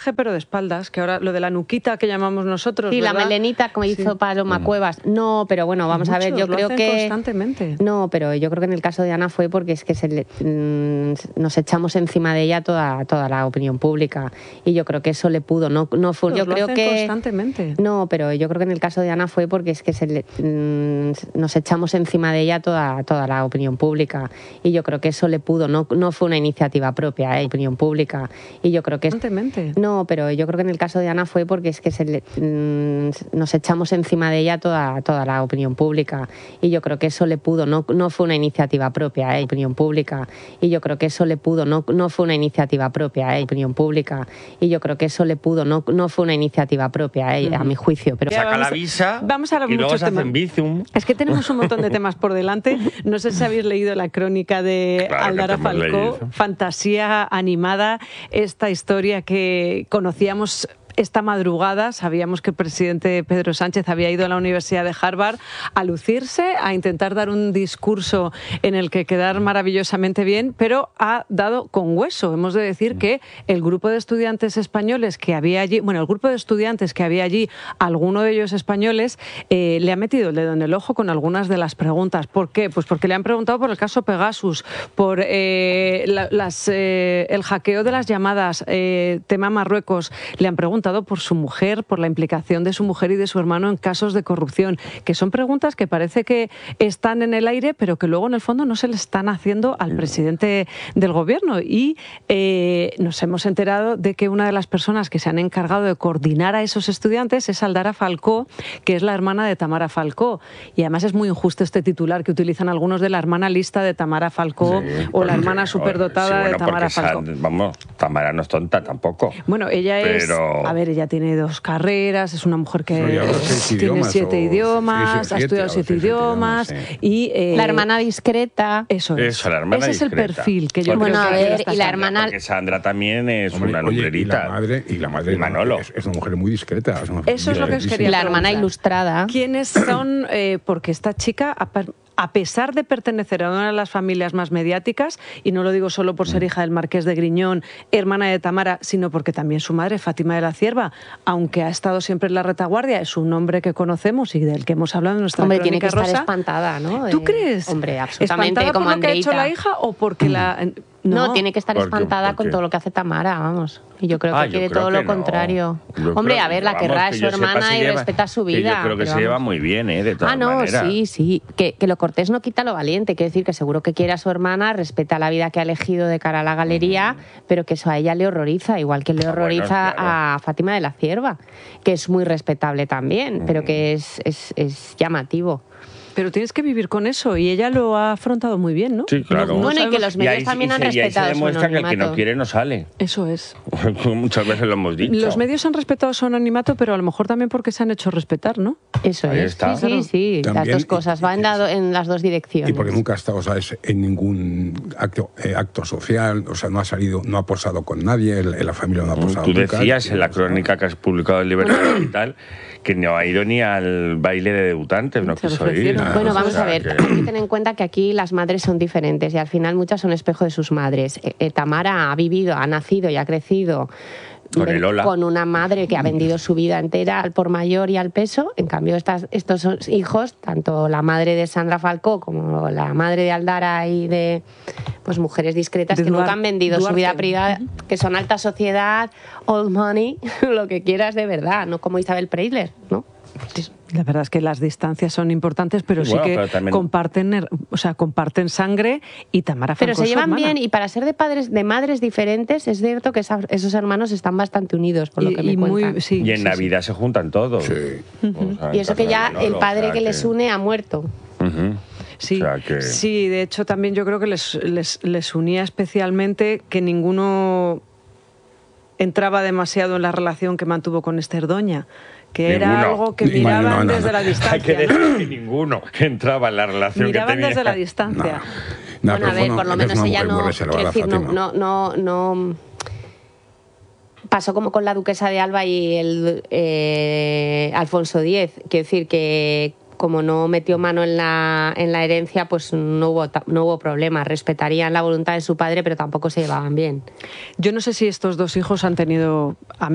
traje pero de espaldas, que ahora lo de la nuquita que llamamos nosotros, sí, ¿verdad? la melenita como hizo Paloma Cuevas. No, pero bueno, vamos a ver, yo creo que constantemente. No, pero yo creo que en el caso de Ana fue porque es que nos echamos encima de ella toda la opinión pública y yo creo que eso le pudo, no fue, yo creo que constantemente. No, pero yo creo que en el caso de Ana fue porque es que nos echamos encima de ella toda la opinión pública y yo creo que eso le pudo, no fue una iniciativa propia, opinión pública y yo creo que constantemente. No, pero yo creo que en el caso de Ana fue porque es que nos echamos encima de ella toda la opinión pública y yo creo que eso le pudo, no fue una iniciativa propia, opinión pública y yo creo que eso le pudo, no fue una iniciativa propia, opinión pública y yo creo que eso le pudo, no fue una iniciativa propia, a mi juicio. Pero saca la visa vamos a y luego se hacen bizum. Es que tenemos un montón de temas por delante. No sé si habéis leído la crónica de Aldara Falcó, fantasía animada, esta historia que conocíamos esta madrugada. Sabíamos que el presidente Pedro Sánchez había ido a la Universidad de Harvard a lucirse, a intentar dar un discurso en el que quedar maravillosamente bien, pero ha dado con hueso. Hemos de decir que el grupo de estudiantes españoles que había allí, alguno de ellos españoles, le ha metido el dedo en el ojo con algunas de las preguntas. ¿Por qué? Pues porque le han preguntado por el caso Pegasus, por el hackeo de las llamadas, tema Marruecos. Le han preguntado por su mujer, por la implicación de su mujer y de su hermano en casos de corrupción, que son preguntas que parece que están en el aire, pero que luego en el fondo no se le están haciendo al presidente del gobierno. Y nos hemos enterado de que una de las personas que se han encargado de coordinar a esos estudiantes es Aldara Falcó, que es la hermana de Tamara Falcó. Y además es muy injusto este titular que utilizan algunos de la hermana lista de Tamara Falcó, o la hermana superdotada de Tamara Falcó. Tamara no es tonta tampoco. Bueno, ella es... A ver, ella tiene 2 carreras, es una mujer que tiene 7 idiomas, ha estudiado 7 idiomas. Y, la hermana discreta. Eso es. La hermana Ese discreta. Es el perfil que yo creo bueno, que a ver, y la hermana... Porque Sandra también es una lumbrerita. Y la madre Manolo. Es una mujer muy discreta. Eso es lo que os quería La hermana preguntar. ilustrada. ¿Quiénes son? Porque esta chica, a pesar de pertenecer a una de las familias más mediáticas, y no lo digo solo por ser hija del Marqués de Griñón, hermana de Tamara, sino porque también su madre, Fátima de la Cierva, aunque ha estado siempre en la retaguardia, es un hombre que conocemos y del que hemos hablado en nuestra Hombre, crónica tiene que estar rosa. espantada, ¿no? ¿Tú crees? Hombre, absolutamente, ¿Espantada como por lo que ha hecho Andreita. la hija o porque la...? No, tiene que estar ¿Por qué? espantada ¿Por qué? con todo lo que hace Tamara, vamos. Y yo creo que Yo quiere creo todo que lo no. contrario. Yo Hombre, creo- a ver, la vamos, querrá, que es su yo sepa, hermana se y lleva- respeta su que vida. yo creo que pero se lleva vamos. muy bien, de todas no, maneras. sí. Que lo cortés no quita lo valiente. Quiero decir que seguro que quiere a su hermana, respeta la vida que ha elegido de cara a la galería, pero que eso a ella le horroriza, igual que le horroriza claro. a Fátima de la Cierva, que es muy respetable también, pero que es llamativo. Pero tienes que vivir con eso y ella lo ha afrontado muy bien, ¿no? Sí, claro. Bueno, y que los medios también han y ahí se respetado su demuestra que el que anonimato. no quiere no sale. Eso es. Muchas veces lo hemos dicho. Los medios han respetado su anonimato, pero a lo mejor también porque se han hecho respetar, ¿no? Eso Ahí es. está. Sí. Las También, dos cosas. Va en las dos direcciones. Y porque nunca ha estado, ¿sabes?, en ningún acto social, o sea, no ha salido, no ha posado con nadie, la familia no ha posado Tú nunca. decías en la crónica que has publicado en Libertad Digital que no ha ido ni al baile de debutantes, no Se lo quiso ir. ofrecieron. Bueno, O vamos sea, a ver, hay que tener en cuenta que aquí las madres son diferentes y al final muchas son espejo de sus madres. Tamara ha vivido, ha nacido y ha crecido Con el Ola. con una madre que ha vendido su vida entera al por mayor y al peso. En cambio, estos hijos, tanto la madre de Sandra Falcó como la madre de Aldara y de pues mujeres discretas De que nunca Duarte. han vendido su vida privada, que son alta sociedad, old money, lo que quieras de verdad, no como Isabel Preisler, ¿no? La verdad es que las distancias son importantes, pero Bueno, sí que pero también- comparten sangre y Tamara Pero Falcó se es su llevan hermana. bien y para ser de madres diferentes es cierto que esos hermanos están bastante unidos, por lo que me cuentan. sí, Y en sí, Navidad se juntan todos. Sí. O sea, Y eso que ya Manolo, el padre o sea que les une ha muerto. Ujú. Sí, O sea que- sí, de hecho también yo creo que les unía especialmente que ninguno entraba demasiado en la relación que mantuvo con Esther Doña, que era Ninguno. algo que Bueno, miraban no, desde la Hay que distancia, decir ¿no? que ninguno entraba en la relación Miraban que tenía. desde la distancia. No, Bueno, a ver, por lo es menos una ella mujer muy no, reservada, quiero decir, Fátima. no pasó como con la duquesa de Alba y el Alfonso X, quiero decir que como no metió mano en la herencia, pues no hubo problema. Respetarían la voluntad de su padre, pero tampoco se llevaban bien. Yo no sé si estos dos hijos han tenido